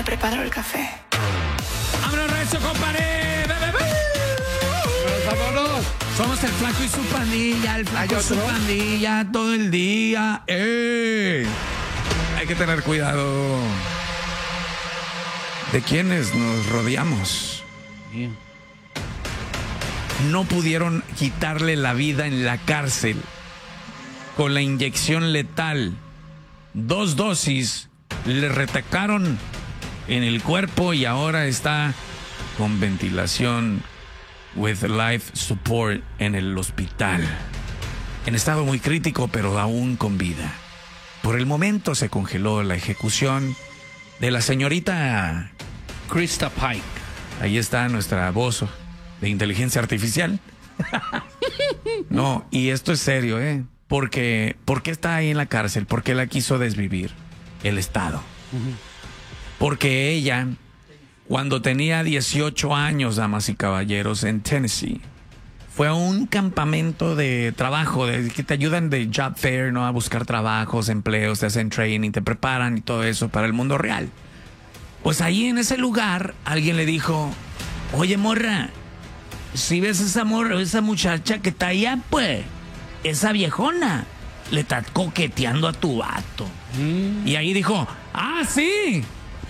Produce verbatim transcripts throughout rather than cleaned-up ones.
me preparo el café. ¡Vámonos, recio, compadre! ¡Vámonos! Somos el flaco y su pandilla, el flaco y su pandilla todo el día. ¡Eh! Hay que tener cuidado de quienes nos rodeamos. Bien. No pudieron quitarle la vida en la cárcel con la inyección letal. Dos dosis le retacaron en el cuerpo y ahora está con ventilación with life support en el hospital. En estado muy crítico, pero aún con vida. Por el momento se congeló la ejecución de la señorita Krista Pike. Ahí está nuestra voz de inteligencia artificial. No, y esto es serio, ¿eh? Porque, ¿por qué está ahí en la cárcel? ¿Por qué la quiso desvivir el Estado? Uh-huh. Porque ella, cuando tenía dieciocho años, damas y caballeros, en Tennessee, fue a un campamento de trabajo, de, que te ayudan de job fair, ¿no? A buscar trabajos, empleos, te hacen training, te preparan y todo eso para el mundo real. Pues ahí en ese lugar, alguien le dijo, oye, morra, si ves esa morra, esa muchacha que está allá, pues, esa viejona le está coqueteando a tu vato. Mm. Y ahí dijo, ¡ah, sí!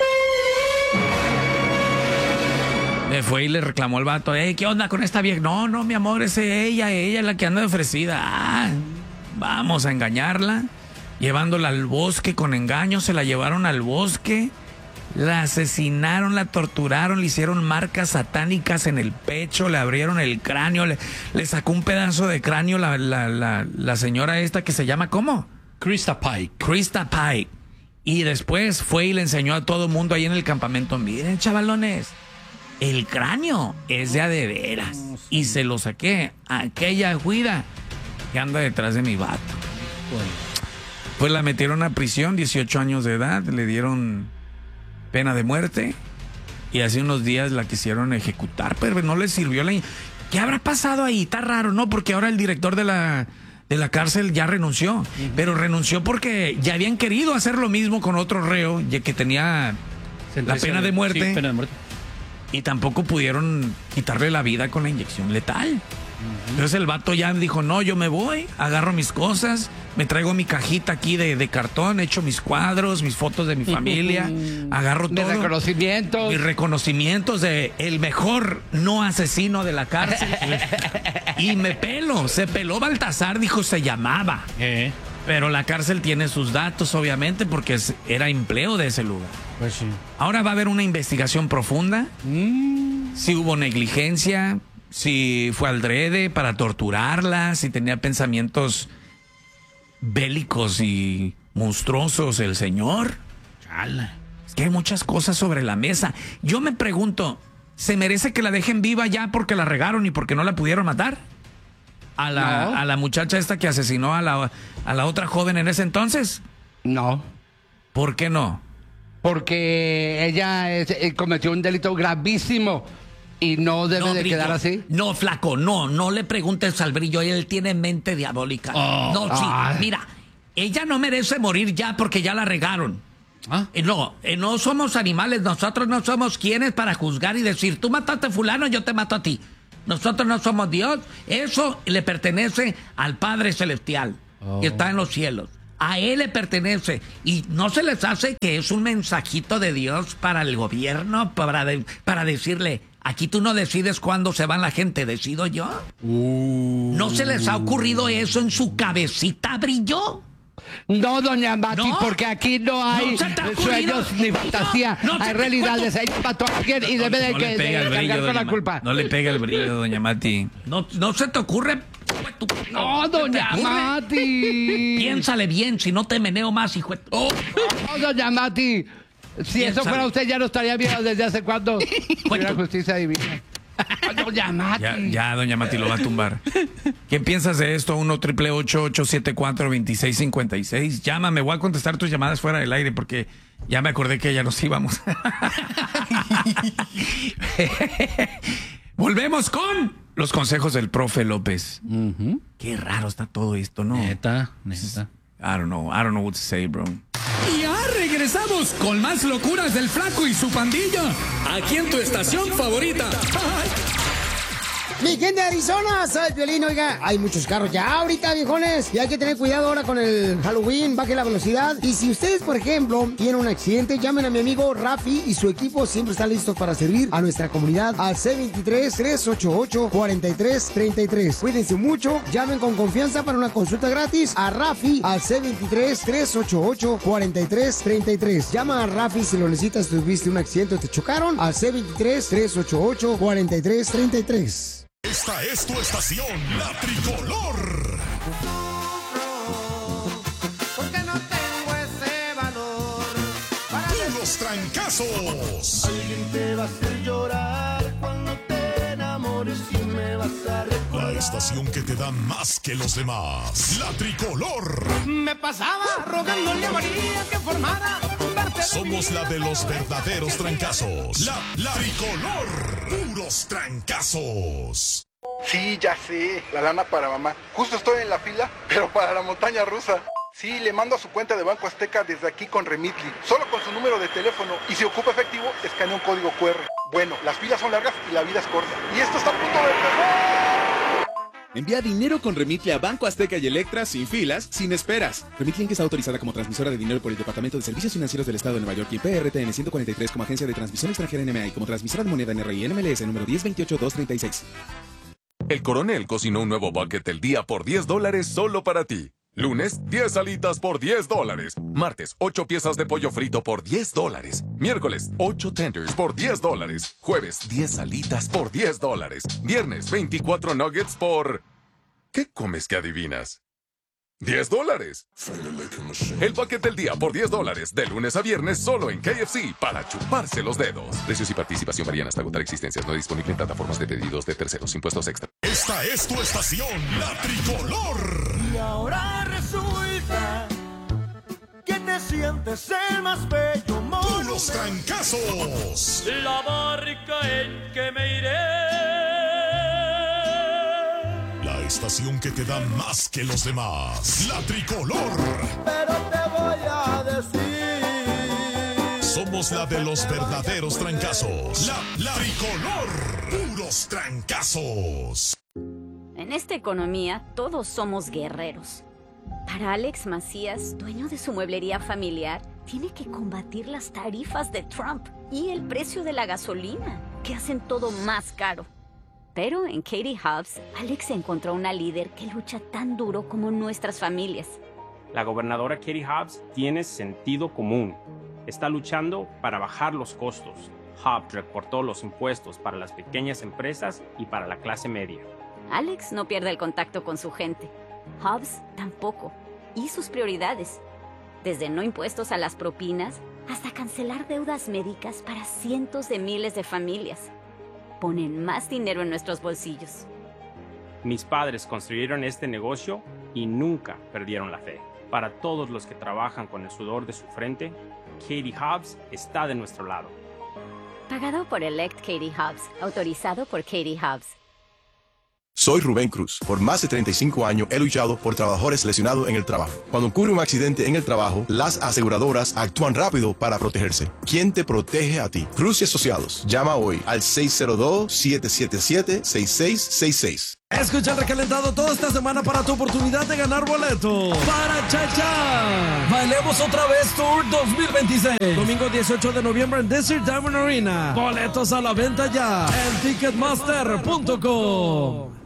Le fue y le reclamó al vato, hey, ¿qué onda con esta vieja? No, no, mi amor, es ella, ella es la que anda de ofrecida. Ah, vamos a engañarla. Llevándola al bosque con engaño, se la llevaron al bosque. La asesinaron, la torturaron, le hicieron marcas satánicas en el pecho, le abrieron el cráneo, le, le sacó un pedazo de cráneo la, la, la, la señora esta que se llama, ¿cómo? Krista Pike. Krista Pike. Y después fue y le enseñó a todo mundo ahí en el campamento, miren, chavalones, el cráneo es de a de veras. Oh, sí. Y se lo saqué a aquella juida que anda detrás de mi vato. Bueno. Pues la metieron a prisión, dieciocho años de edad, le dieron pena de muerte y hace unos días la quisieron ejecutar, pero no les sirvió la... ¿Qué habrá pasado ahí? Está raro, ¿no? Porque ahora el director de la, de la cárcel ya renunció, uh-huh. Pero renunció porque ya habían querido hacer lo mismo con otro reo ya que tenía la pena de muerte, sí, pena de muerte y tampoco pudieron quitarle la vida con la inyección letal. Uh-huh. Entonces el vato ya dijo, no, yo me voy, agarro mis cosas, me traigo mi cajita aquí de, de cartón, echo mis cuadros, mis fotos de mi familia, agarro todo. Mis reconocimientos. Mis reconocimientos de el mejor no asesino de la cárcel. Y me pelo, se peló Baltasar, dijo, se llamaba. ¿Eh? Pero la cárcel tiene sus datos, obviamente, porque es, era empleo de ese lugar. Pues sí. Ahora va a haber una investigación profunda. Mm. Si hubo negligencia, si fue adrede para torturarla, si tenía pensamientos bélicos y monstruosos el señor. Chala. Es que hay muchas cosas sobre la mesa. Yo me pregunto, ¿se merece que la dejen viva ya porque la regaron y porque no la pudieron matar? A la, no. a la muchacha esta que asesinó a la, a la otra joven en ese entonces. No. ¿Por qué no? Porque ella es, eh, cometió un delito gravísimo. Y no debe no, de brillo. Quedar así. No, flaco, no, no le preguntes al Brillo, él tiene mente diabólica. Oh, no, sí, ay. Mira, ella no merece morir ya porque ya la regaron. ¿Ah? No, no somos animales, nosotros no somos quienes para juzgar y decir, tú mataste a fulano, yo te mato a ti. Nosotros no somos Dios, eso le pertenece al Padre Celestial, oh. que está en los cielos. A él le pertenece. Y no se les hace que es un mensajito de Dios para el gobierno, para, de, para decirle... Aquí tú no decides cuándo se va la gente, decido yo. Uh, ¿No se les ha ocurrido eso en su cabecita, Brillo? No, doña Mati, ¿no? Porque aquí no hay ¿No sueños ni fantasía. No, no hay realidades. Hay mató a alguien y debe de, no que, de cargar con la culpa. No le pega el Brillo, doña Mati. No, no se te ocurre... No, doña Mati. Piénsale bien, si no te meneo más, hijo. Oh, no, doña Mati. Si Piénsale. Eso fuera usted, ya no estaría bien desde hace cuándo. La justicia divina. Doña Mati. Ya, ya, doña Mati lo va a tumbar. ¿Qué piensas de esto? uno triple ocho ocho siete cuatro dos seis cinco seis. Llámame, voy a contestar tus llamadas fuera del aire porque ya me acordé que ya nos íbamos. Volvemos con los consejos del profe López. Uh-huh. Qué raro está todo esto, ¿no? Neta, neta. I don't know, I don't know what to say, bro. Y arre. regresamos con más locuras del Flaco y su pandilla. Aquí en tu estación favorita. Mi gente de Arizona, soy el Piolín. Oiga, hay muchos carros ya ahorita, viejones, y hay que tener cuidado ahora con el Halloween, baje la velocidad. Y si ustedes, por ejemplo, tienen un accidente, llamen a mi amigo Rafi y su equipo siempre están listos para servir a nuestra comunidad al C veintitrés, tres ochenta y ocho, cuarenta y tres treinta y tres. Cuídense mucho, llamen con confianza para una consulta gratis a Rafi al C veintitrés, tres ochenta y ocho, cuarenta y tres treinta y tres. Llama a Rafi si lo necesitas, tuviste un accidente o te chocaron al C veintitrés, tres ochenta y ocho, cuarenta y tres treinta y tres. Esta es tu estación, la tricolor. Porque no tengo ese valor para ¡Puros trancazos! Alguien te va a hacer llorar cuando te enamores y me vas a recordar. La estación que te da más que los demás. La tricolor. Me pasaba rogándole a María que formara parte de Somos mi la de los vida. verdaderos trancazos. La, la tricolor. Puros trancazos. Sí, ya sé, la lana para mamá. Justo estoy en la fila, pero para la montaña rusa. Sí, le mando a su cuenta de Banco Azteca desde aquí con Remitly, solo con su número de teléfono. Y si ocupa efectivo, escanea un código cu erre. Bueno, las filas son largas y la vida es corta. Y esto está a punto de empezar. Envía dinero con Remitly a Banco Azteca y Electra sin filas, sin esperas. Remitly Inc está autorizada como transmisora de dinero por el Departamento de Servicios Financieros del Estado de Nueva York y P R T N ciento cuarenta y tres como agencia de transmisión extranjera N M A y como transmisora de moneda N R I N M L S número diez veintiocho dos treinta y seis. El Coronel cocinó un nuevo bucket del día por diez dólares solo para ti. Lunes, diez alitas por diez dólares. Martes, ocho piezas de pollo frito por diez dólares. Miércoles, ocho tenders por diez dólares. Jueves, diez alitas por diez dólares. Viernes, veinticuatro nuggets por... ¿Qué comes que adivinas? diez dólares. El paquete del día por diez dólares, de lunes a viernes, solo en K F C, para chuparse los dedos. Precios y participación varían hasta agotar existencias. No disponible en plataformas de pedidos de terceros. Impuestos extra. Esta es tu estación, la tricolor. Y ahora resulta que te sientes el más bello mono. ¡Puros trancazos! La barca en que me iré. La estación que te da más que los demás. La tricolor. Pero te voy a decir. Somos la de los verdaderos trancazos. La, la tricolor. Puros trancazos. En esta economía, todos somos guerreros. Para Alex Macías, dueño de su mueblería familiar, tiene que combatir las tarifas de Trump y el precio de la gasolina, que hacen todo más caro. Pero en Katie Hobbs, Alex encontró una líder que lucha tan duro como nuestras familias. La gobernadora Katie Hobbs tiene sentido común. Está luchando para bajar los costos. Hobbs recortó los impuestos para las pequeñas empresas y para la clase media. Alex no pierde el contacto con su gente. Hobbs tampoco. Y sus prioridades. Desde no impuestos a las propinas hasta cancelar deudas médicas para cientos de miles de familias. Ponen más dinero en nuestros bolsillos. Mis padres construyeron este negocio y nunca perdieron la fe. Para todos los que trabajan con el sudor de su frente, Katie Hobbs está de nuestro lado. Pagado por Elect Katie Hobbs. Autorizado por Katie Hobbs. Soy Rubén Cruz. Por más de treinta y cinco años he luchado por trabajadores lesionados en el trabajo. Cuando ocurre un accidente en el trabajo, las aseguradoras actúan rápido para protegerse. ¿Quién te protege a ti? Cruz y Asociados. Llama hoy al seis cero dos, siete siete siete, seis seis seis seis. Escucha el recalentado toda esta semana para tu oportunidad de ganar boletos para Cha-Cha. Bailemos otra vez Tour dos mil veintiséis. Domingo dieciocho de noviembre en Desert Diamond Arena. Boletos a la venta ya en ticketmaster punto com.